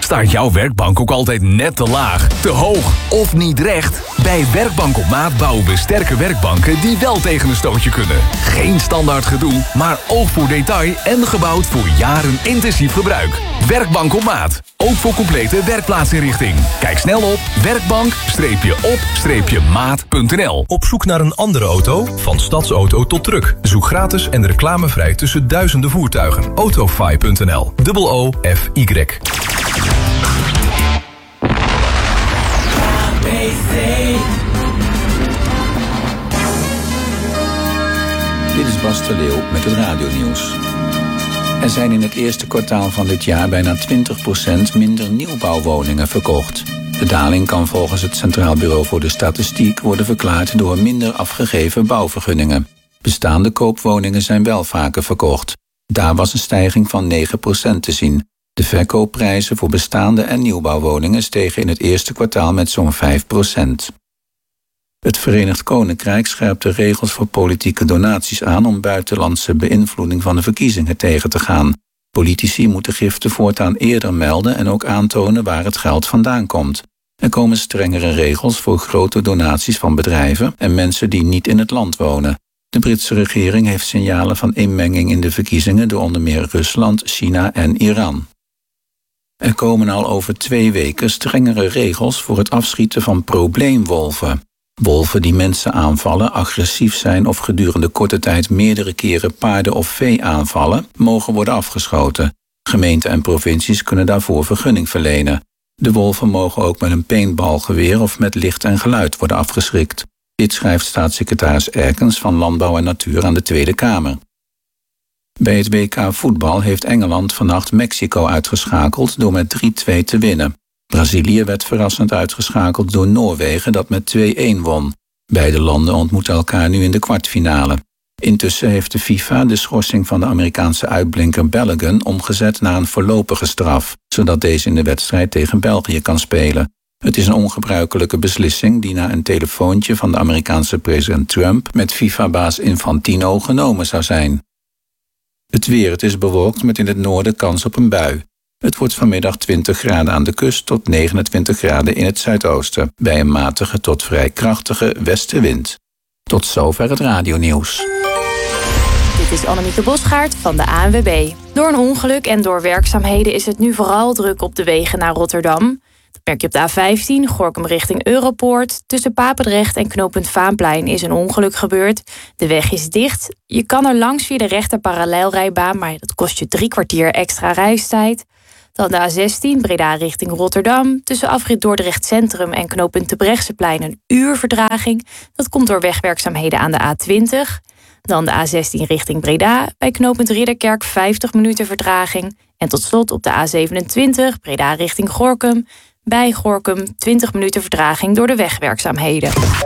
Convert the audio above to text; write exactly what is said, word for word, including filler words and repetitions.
Staat jouw werkbank ook altijd net te laag, te hoog of niet recht? Bij Werkbank op Maat bouwen we sterke werkbanken die wel tegen een stootje kunnen. Geen standaard gedoe, maar oog voor detail en gebouwd voor jaren intensief gebruik. Werkbank op Maat. Ook voor complete werkplaatsinrichting. Kijk snel op werkbank op maat punt n l. Op zoek naar een andere auto? Van stadsauto tot truck. Zoek gratis en reclamevrij tussen duizenden voertuigen. Autofy punt n l. Dubbel O F Y. Dit is Bas de Leeuw met het radionieuws. Er zijn in het eerste kwartaal van dit jaar bijna twintig procent minder nieuwbouwwoningen verkocht. De daling kan volgens het Centraal Bureau voor de Statistiek worden verklaard door minder afgegeven bouwvergunningen. Bestaande koopwoningen zijn wel vaker verkocht. Daar was een stijging van negen procent te zien. De verkoopprijzen voor bestaande en nieuwbouwwoningen stegen in het eerste kwartaal met zo'n vijf procent. Het Verenigd Koninkrijk scherpt de regels voor politieke donaties aan om buitenlandse beïnvloeding van de verkiezingen tegen te gaan. Politici moeten giften voortaan eerder melden en ook aantonen waar het geld vandaan komt. Er komen strengere regels voor grote donaties van bedrijven en mensen die niet in het land wonen. De Britse regering heeft signalen van inmenging in de verkiezingen door onder meer Rusland, China en Iran. Er komen al over twee weken strengere regels voor het afschieten van probleemwolven. Wolven die mensen aanvallen, agressief zijn of gedurende korte tijd meerdere keren paarden of vee aanvallen, mogen worden afgeschoten. Gemeenten en provincies kunnen daarvoor vergunning verlenen. De wolven mogen ook met een paintballgeweer of met licht en geluid worden afgeschrikt. Dit schrijft staatssecretaris Erkens van Landbouw en Natuur aan de Tweede Kamer. Bij het W K voetbal heeft Engeland vannacht Mexico uitgeschakeld door met drie-twee te winnen. Brazilië werd verrassend uitgeschakeld door Noorwegen dat met twee-een won. Beide landen ontmoeten elkaar nu in de kwartfinale. Intussen heeft de FIFA de schorsing van de Amerikaanse uitblinker Balogun omgezet naar een voorlopige straf, zodat deze in de wedstrijd tegen België kan spelen. Het is een ongebruikelijke beslissing die na een telefoontje van de Amerikaanse president Trump met FIFA-baas Infantino genomen zou zijn. Het weer, het is bewolkt met in het noorden kans op een bui. Het wordt vanmiddag twintig graden aan de kust tot negenentwintig graden in het zuidoosten, bij een matige tot vrij krachtige westenwind. Tot zover het radionieuws. Dit is Annemieke Bosgaard van de A N W B. Door een ongeluk en door werkzaamheden is het nu vooral druk op de wegen naar Rotterdam. Dat merk je op de A vijftien, Gorinchem richting Europoort. Tussen Papendrecht en knooppunt Vaanplein is een ongeluk gebeurd. De weg is dicht. Je kan er langs via de rechter parallelrijbaan, maar dat kost je drie kwartier extra reistijd. Dan de A zestien, Breda richting Rotterdam. Tussen afrit Dordrecht Centrum en knooppunt Terbrechtseplein een uur vertraging. Dat komt door wegwerkzaamheden aan de A twintig. Dan de A zestien richting Breda. Bij knooppunt Ridderkerk vijftig minuten vertraging. En tot slot op de A zevenentwintig, Breda richting Gorinchem. Bij Gorinchem twintig minuten vertraging door de wegwerkzaamheden.